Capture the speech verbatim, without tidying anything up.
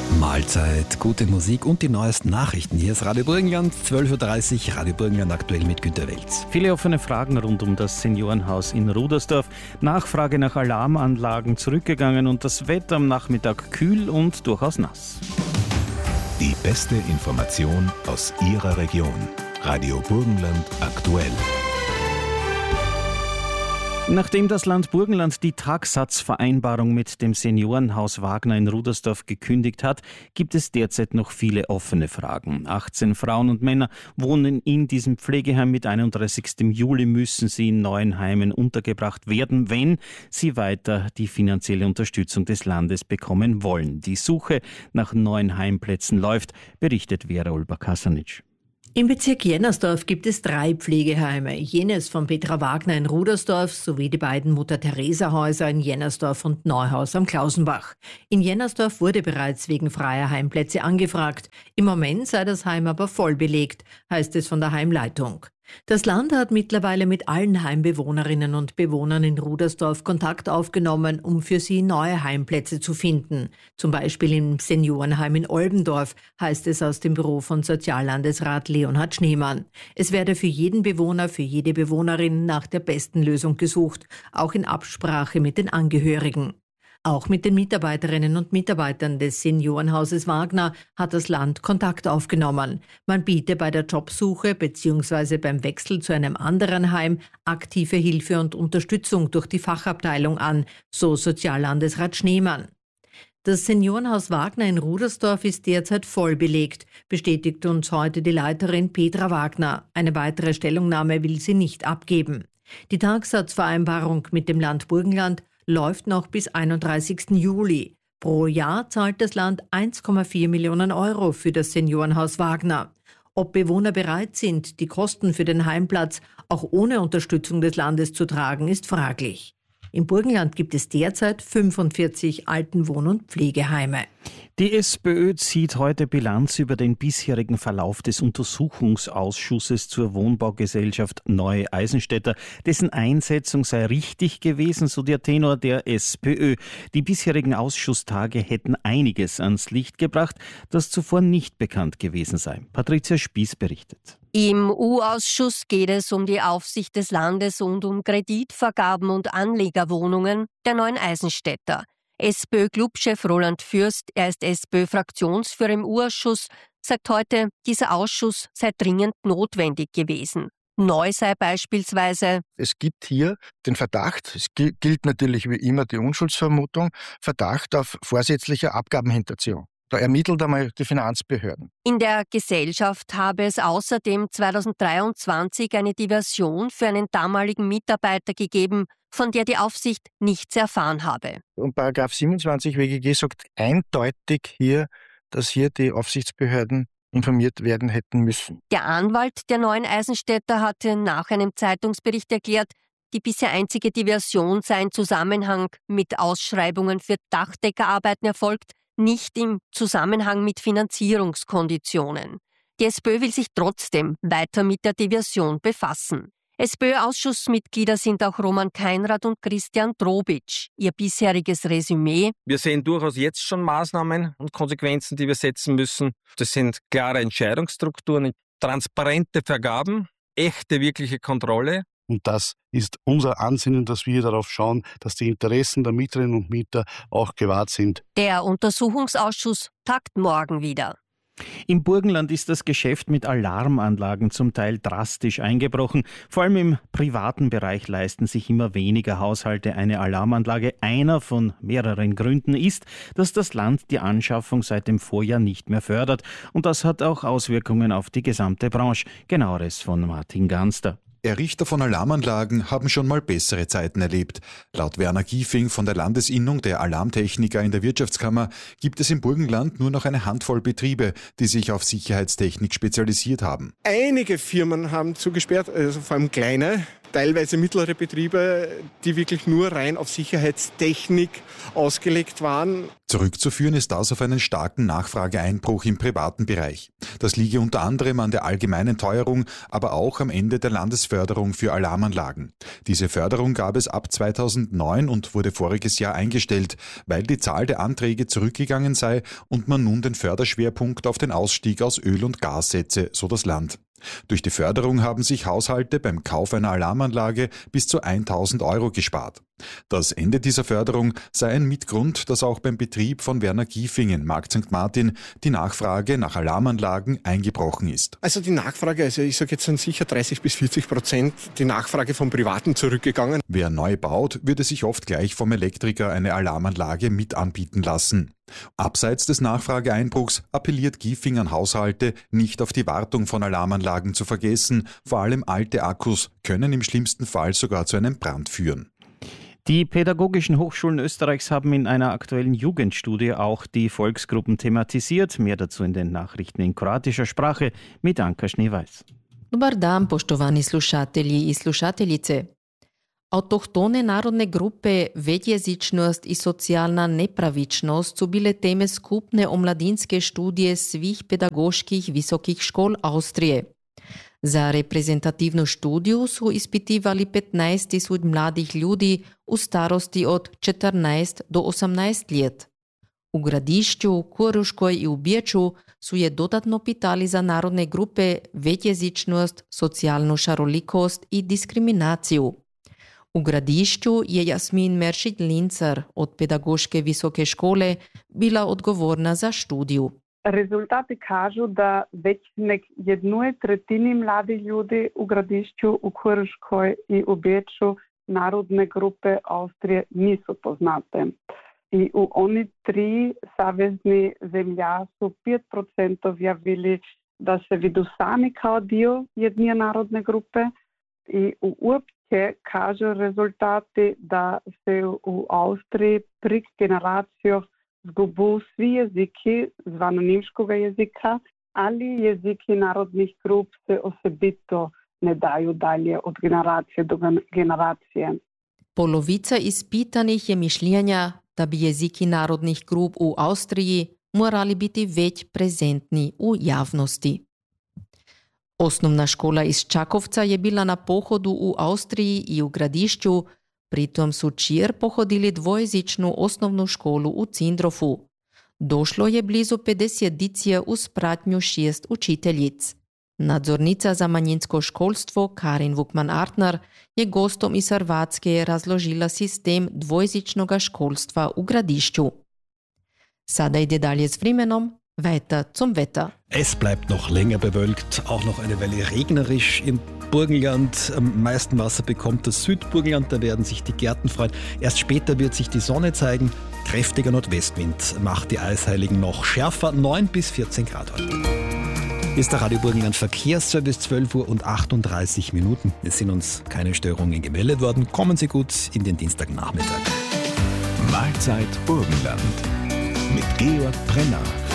Mahlzeit, gute Musik und die neuesten Nachrichten. Hier ist Radio Burgenland, zwölf Uhr dreißig, Radio Burgenland aktuell mit Günter Welz. Viele offene Fragen rund um das Seniorenhaus in Rudersdorf. Nachfrage nach Alarmanlagen zurückgegangen und das Wetter am Nachmittag kühl und durchaus nass. Die beste Information aus Ihrer Region. Radio Burgenland aktuell. Nachdem das Land Burgenland die Tagsatzvereinbarung mit dem Seniorenhaus Wagner in Rudersdorf gekündigt hat, gibt es derzeit noch viele offene Fragen. achtzehn Frauen und Männer wohnen in diesem Pflegeheim. Mit einunddreißigsten Juli müssen sie in neuen Heimen untergebracht werden, wenn sie weiter die finanzielle Unterstützung des Landes bekommen wollen. Die Suche nach neuen Heimplätzen läuft, berichtet Vera Olber-Kasanic. Im Bezirk Jennersdorf gibt es drei Pflegeheime. Jenes von Petra Wagner in Rudersdorf sowie die beiden Mutter-Theresa-Häuser in Jennersdorf und Neuhaus am Klausenbach. In Jennersdorf wurde bereits wegen freier Heimplätze angefragt. Im Moment sei das Heim aber voll belegt, heißt es von der Heimleitung. Das Land hat mittlerweile mit allen Heimbewohnerinnen und Bewohnern in Rudersdorf Kontakt aufgenommen, um für sie neue Heimplätze zu finden. Zum Beispiel im Seniorenheim in Olbendorf, heißt es aus dem Büro von Soziallandesrat Leonhard Schneemann. Es werde für jeden Bewohner, für jede Bewohnerin nach der besten Lösung gesucht, auch in Absprache mit den Angehörigen. Auch mit den Mitarbeiterinnen und Mitarbeitern des Seniorenhauses Wagner hat das Land Kontakt aufgenommen. Man biete bei der Jobsuche bzw. beim Wechsel zu einem anderen Heim aktive Hilfe und Unterstützung durch die Fachabteilung an, so Soziallandesrat Schneemann. Das Seniorenhaus Wagner in Rudersdorf ist derzeit voll belegt, bestätigt uns heute die Leiterin Petra Wagner. Eine weitere Stellungnahme will sie nicht abgeben. Die Tagsatzvereinbarung mit dem Land Burgenland läuft noch bis einunddreißigsten Juli. Pro Jahr zahlt das Land eins Komma vier Millionen Euro für das Seniorenhaus Wagner. Ob Bewohner bereit sind, die Kosten für den Heimplatz auch ohne Unterstützung des Landes zu tragen, ist fraglich. Im Burgenland gibt es derzeit fünfundvierzig Altenwohn- und Pflegeheime. Die SPÖ zieht heute Bilanz über den bisherigen Verlauf des Untersuchungsausschusses zur Wohnbaugesellschaft Neue Eisenstädter. Dessen Einsetzung sei richtig gewesen, so der Tenor der SPÖ. Die bisherigen Ausschusstage hätten einiges ans Licht gebracht, das zuvor nicht bekannt gewesen sei. Patricia Spieß berichtet. Im U-Ausschuss geht es um die Aufsicht des Landes und um Kreditvergaben und Anlegerwohnungen der Neuen Eisenstädter. SPÖ-Clubchef Roland Fürst, er ist SPÖ-Fraktionsführer im U-Ausschuss, sagt heute, dieser Ausschuss sei dringend notwendig gewesen. Neu sei beispielsweise: Es gibt hier den Verdacht, es gilt natürlich wie immer die Unschuldsvermutung, Verdacht auf vorsätzliche Abgabenhinterziehung. Da ermittelt einmal die Finanzbehörden. In der Gesellschaft habe es außerdem zweitausenddreiundzwanzig eine Diversion für einen damaligen Mitarbeiter gegeben, von der die Aufsicht nichts erfahren habe. Und Paragraph siebenundzwanzig W G G sagt eindeutig hier, dass hier die Aufsichtsbehörden informiert werden hätten müssen. Der Anwalt der Neuen Eisenstädter hatte nach einem Zeitungsbericht erklärt, die bisher einzige Diversion sei in Zusammenhang mit Ausschreibungen für Dachdeckerarbeiten erfolgt, nicht im Zusammenhang mit Finanzierungskonditionen. Die SPÖ will sich trotzdem weiter mit der Diversion befassen. SPÖ-Ausschussmitglieder sind auch Roman Keinrad und Christian Drobitsch. Ihr bisheriges Resümee: Wir sehen durchaus jetzt schon Maßnahmen und Konsequenzen, die wir setzen müssen. Das sind klare Entscheidungsstrukturen, transparente Vergaben, echte, wirkliche Kontrolle. Und das ist unser Ansinnen, dass wir darauf schauen, dass die Interessen der Mieterinnen und Mieter auch gewahrt sind. Der Untersuchungsausschuss tagt morgen wieder. Im Burgenland ist das Geschäft mit Alarmanlagen zum Teil drastisch eingebrochen. Vor allem im privaten Bereich leisten sich immer weniger Haushalte eine Alarmanlage. Einer von mehreren Gründen ist, dass das Land die Anschaffung seit dem Vorjahr nicht mehr fördert. Und das hat auch Auswirkungen auf die gesamte Branche. Genaueres von Martin Ganster. Errichter von Alarmanlagen haben schon mal bessere Zeiten erlebt. Laut Werner Giefing von der Landesinnung der Alarmtechniker in der Wirtschaftskammer gibt es im Burgenland nur noch eine Handvoll Betriebe, die sich auf Sicherheitstechnik spezialisiert haben. Einige Firmen haben zugesperrt, also vor allem kleine. teilweise mittlere Betriebe, die wirklich nur rein auf Sicherheitstechnik ausgelegt waren. Zurückzuführen ist das auf einen starken Nachfrageeinbruch im privaten Bereich. Das liege unter anderem an der allgemeinen Teuerung, aber auch am Ende der Landesförderung für Alarmanlagen. Diese Förderung gab es ab zweitausendneun und wurde voriges Jahr eingestellt, weil die Zahl der Anträge zurückgegangen sei und man nun den Förderschwerpunkt auf den Ausstieg aus Öl und Gas setze, so das Land. Durch die Förderung haben sich Haushalte beim Kauf einer Alarmanlage bis zu tausend Euro gespart. Das Ende dieser Förderung sei ein Mitgrund, dass auch beim Betrieb von Werner Giefingen, Markt Sankt Martin, die Nachfrage nach Alarmanlagen eingebrochen ist. Also die Nachfrage, also ich sage jetzt sind sicher dreißig bis vierzig Prozent die Nachfrage von Privaten zurückgegangen. Wer neu baut, würde sich oft gleich vom Elektriker eine Alarmanlage mit anbieten lassen. Abseits des Nachfrageeinbruchs appelliert Giefing an Haushalte, nicht auf die Wartung von Alarmanlagen zu vergessen. Vor allem alte Akkus können im schlimmsten Fall sogar zu einem Brand führen. Die Pädagogischen Hochschulen Österreichs haben in einer aktuellen Jugendstudie auch die Volksgruppen thematisiert. Mehr dazu in den Nachrichten in kroatischer Sprache mit Anka Schneeweiß. Dobar dan, poštovani slušatelji i slušateljice. Autohtone narodne grupe, većjezičnost i socijalna nepravičnost su bile teme skupne omladinske študije svih pedagoških visokih škol Austrije. Za reprezentativnu študiju su ispitivali petnaest tisuć mladih ljudi u starosti od četrnaest do osemnaest let. U Gradišću, Kuruškoj i u Beču su je dodatno pitali za narodne grupe većjezičnost, socijalnu šarolikost i diskriminaciju. U Gradišću je Jasmin Meršić-Lincar od Pedagoške visoke škole bila odgovorna za študiju. Rezultati kažu da već nek jednoj tretjini mladih ljudi u Gradišću, u Kuruškoj i u Beču narodne grupe Austrije nisu poznate. I u oni tri savezni zemlja su pet procentov javili da se vidu sami kao dio jedne narodne grupe i u uopće kažu rezultati da se u Austriji prek generacijov zgubu svi jeziki zvano nemškega jezika, ali jeziki narodnih grup se osebito ne daju dalje od generacije do generacije. Polovica ispitanih je mišljenja da bi jeziki narodnih grup u Austriji morali biti već prezentni u javnosti. Osnovna škola iz Čakovca je bila na pohodu u Austriji i u Gradišću, pritom su čir pohodili dvojezičnu osnovnu školu u Cindrofu. Došlo je blizu pedeset dicije uz pratnju šest učiteljic. Nadzornica za manjinsko školstvo Karin Vukman-Artner je gostom iz Hrvatske razložila sistem dvojezičnoga školstva u Gradišću. Sada ide dalje s vremenom. Weiter zum Wetter. Es bleibt noch länger bewölkt, auch noch eine Weile regnerisch im Burgenland. Am meisten Wasser bekommt das Südburgenland, da werden sich die Gärten freuen. Erst später wird sich die Sonne zeigen. Kräftiger Nordwestwind macht die Eisheiligen noch schärfer, neun bis vierzehn Grad heute. Ist der Radio Burgenland Verkehrsservice, zwölf Uhr und achtunddreißig Minuten. Es sind uns keine Störungen gemeldet worden. Kommen Sie gut in den Dienstagnachmittag. Mahlzeit Burgenland mit Georg Brenner.